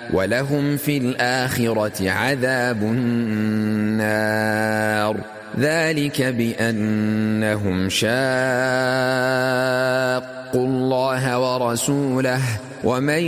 ولهم في الآخرة عذاب النار ذلك بأنهم شاقوا الله ورسوله ومن